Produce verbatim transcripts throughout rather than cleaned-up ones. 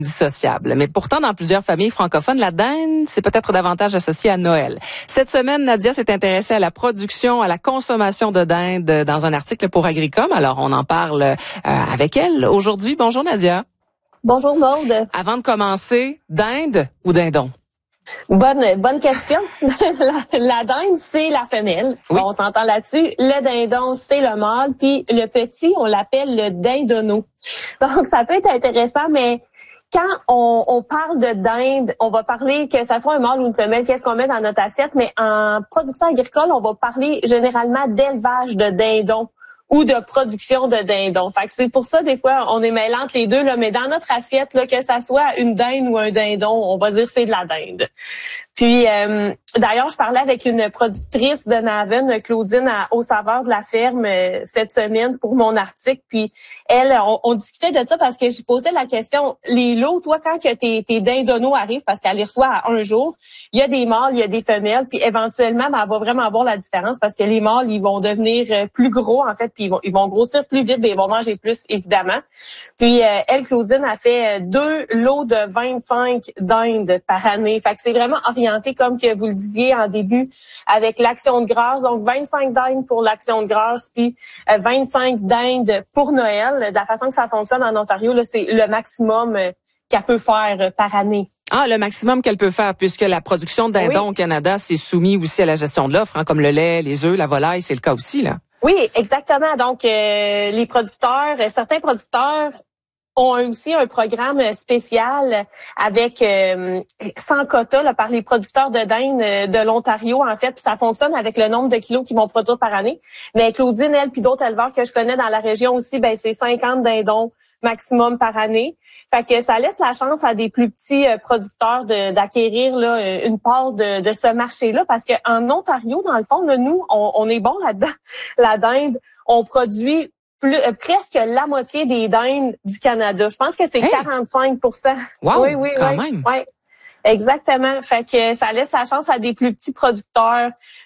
dissociable. Mais pourtant, dans plusieurs familles francophones, la dinde, c'est peut-être davantage associé à Noël. Cette semaine, Nadia s'est intéressée à la production, à la consommation de dinde dans un article pour Agricom. Alors, on en parle euh, avec elle aujourd'hui. Bonjour, Nadia. Bonjour, Maude. Avant de commencer, dinde ou dindon? Bonne bonne question. la, la dinde, c'est la femelle. Oui. Bon, on s'entend là-dessus. Le dindon, c'est le mâle. Puis le petit, on l'appelle le dindonneau. Donc, ça peut être intéressant, mais quand on, on parle de dinde, on va parler que ça soit un mâle ou une femelle, qu'est-ce qu'on met dans notre assiette, mais en production agricole, on va parler généralement d'élevage de dindons ou de production de dindons. Fait que c'est pour ça, des fois, on est mêlant entre les deux, là, mais dans notre assiette, là, que ça soit une dinde ou un dindon, on va dire c'est de la dinde. Puis, euh, d'ailleurs, je parlais avec une productrice de Naven, Claudine, à, aux saveurs de la ferme, euh, cette semaine pour mon article. Puis, elle, on, on discutait de ça parce que je posais la question, les lots, toi, quand que tes, tes dindonneaux arrivent, parce qu'elle les reçoit à un jour, il y a des mâles, il y a des femelles, puis éventuellement, ben, elle va vraiment voir la différence parce que les mâles, ils vont devenir plus gros, en fait, puis ils vont, ils vont grossir plus vite, mais ils vont manger plus, évidemment. Puis, euh, elle, Claudine, a fait deux lots de vingt-cinq dindes par année. Fait que c'est vraiment orienté, comme que vous le disiez en début, avec l'action de grâce. Donc, vingt-cinq dindes pour l'action de grâce, puis vingt-cinq dindes pour Noël. De la façon que ça fonctionne en Ontario, là, c'est le maximum qu'elle peut faire par année. Ah, le maximum qu'elle peut faire, puisque la production de dindons oui. au Canada, c'est soumis aussi à la gestion de l'offre, hein, comme le lait, les œufs, la volaille, c'est le cas aussi, là. Oui, exactement. Donc, euh, les producteurs, certains producteurs ont aussi un programme spécial avec euh, sans quota là, par les producteurs de dinde de l'Ontario, en fait. Puis ça fonctionne avec le nombre de kilos qu'ils vont produire par année. Mais Claudine, elle, puis d'autres éleveurs que je connais dans la région aussi, ben c'est cinquante dindons maximum par année. Fait que ça laisse la chance à des plus petits producteurs de, d'acquérir là une part de, de ce marché-là. Parce que en Ontario, dans le fond, là, nous, on, on est bon là-dedans. La dinde, on produit Plus, euh, presque la moitié des dindes du Canada. Je pense que c'est hey. quarante-cinq pour cent. Wow, oui, oui, quand oui. même. Oui. Exactement. Fait que ça laisse la chance à des plus petits producteurs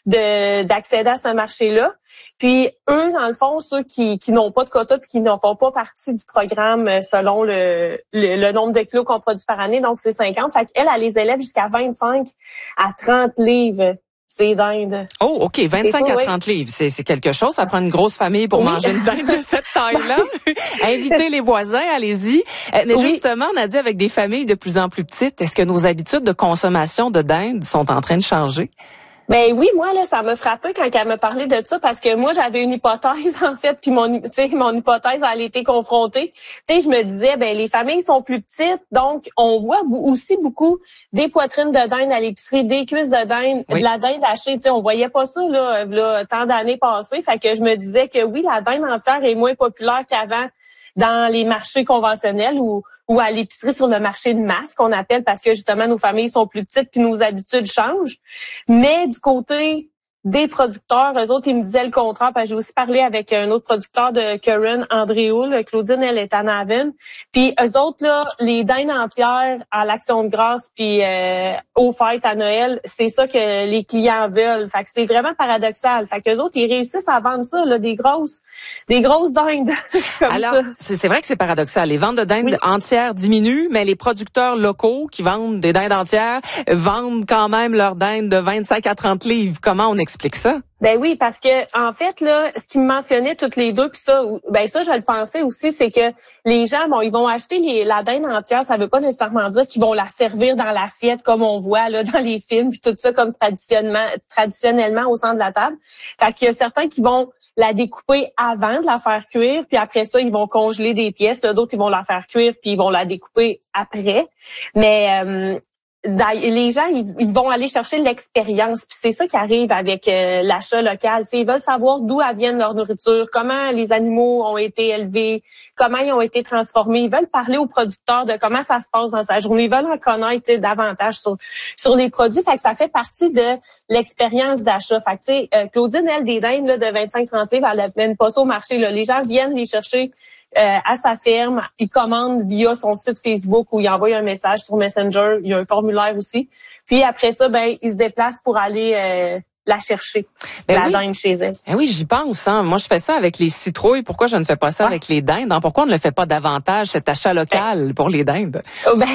de d'accéder à ce marché-là. Puis eux, dans le fond, ceux qui, qui n'ont pas de quota puis qui n'en font pas partie du programme selon le, le, le nombre de kilos qu'on produit par année, donc c'est cinquante. Fait qu'elle, elle les élève jusqu'à vingt-cinq à trente livres. C'est dinde. Oh, OK. vingt-cinq à trente livres. C'est, c'est quelque chose. Ça prend une grosse famille pour oui. manger une dinde de cette taille-là. Invitez les voisins, allez-y. Mais oui. justement, on a dit avec des familles de plus en plus petites, est-ce que nos habitudes de consommation de dinde sont en train de changer? Ben oui, moi là, ça m'a frappé quand elle me parlait de ça parce que moi j'avais une hypothèse en fait, puis mon, tu sais, mon hypothèse elle a été confrontée. Tu sais, je me disais ben les familles sont plus petites, donc on voit aussi beaucoup des poitrines de dinde à l'épicerie, des cuisses de dinde, oui. de la dinde hachée. Tu sais, on voyait pas ça là, là tant d'années passées. Fait que je me disais que oui, la dinde entière est moins populaire qu'avant dans les marchés conventionnels ou ou à l'épicerie sur le marché de masse qu'on appelle parce que justement nos familles sont plus petites puis nos habitudes changent. Mais du côté des producteurs, eux autres, ils me disaient le contraire. Parce que j'ai aussi parlé avec un autre producteur de Curran, Andréoul. Claudine, elle est à Naven. Puis eux autres, là, les dindes entières à l'Action de grâce puis euh, aux fêtes à Noël, c'est ça que les clients veulent. Fait que c'est vraiment paradoxal. Fait que eux autres, ils réussissent à vendre ça, là, des grosses, des grosses dindes. comme Alors, ça. C'est, c'est vrai que c'est paradoxal. Les ventes de dindes oui. entières diminuent, mais les producteurs locaux qui vendent des dindes entières vendent quand même leurs dindes de vingt-cinq à trente livres. Comment on explique ça? Ben oui, parce que en fait là, ce qu'ils me mentionnaient toutes les deux, puis ça, ben ça je le pensais aussi, c'est que les gens, bon, ils vont acheter les, la dinde entière, ça veut pas nécessairement dire qu'ils vont la servir dans l'assiette comme on voit là dans les films, puis tout ça comme traditionnellement, traditionnellement au centre de la table. Fait qu'il y a certains qui vont la découper avant de la faire cuire, puis après ça, ils vont congeler des pièces. Là, d'autres, ils vont la faire cuire, puis ils vont la découper après. Mais euh, les gens, ils, ils vont aller chercher l'expérience. Puis c'est ça qui arrive avec euh, l'achat local. T'sais, ils veulent savoir d'où viennent leur nourriture, comment les animaux ont été élevés, comment ils ont été transformés. Ils veulent parler aux producteurs de comment ça se passe dans sa journée. Ils veulent en connaître davantage sur sur les produits. Fait que ça fait partie de l'expérience d'achat. Fait que tu sais, euh, Claudine, elle, des dindes là, de vingt-cinq à trente livres, elle n'amène pas ça au marché. Là. Les gens viennent les chercher Euh, à sa ferme, il commande via son site Facebook ou il envoie un message sur Messenger, il y a un formulaire aussi. Puis après ça, ben il se déplace pour aller euh, la chercher, ben la oui. dinde chez elle. Ben oui, j'y pense. Hein. Moi, je fais ça avec les citrouilles. Pourquoi je ne fais pas ça ouais. avec les dindes? Pourquoi on ne le fait pas davantage, cet achat local ben. pour les dindes? Ben,